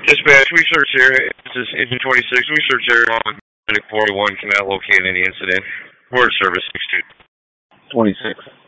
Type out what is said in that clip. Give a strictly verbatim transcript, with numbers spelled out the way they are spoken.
Dispatch, we search here. This is Engine twenty-six. We search area on forty-one. Cannot locate any incident. Word service six two. twenty-six.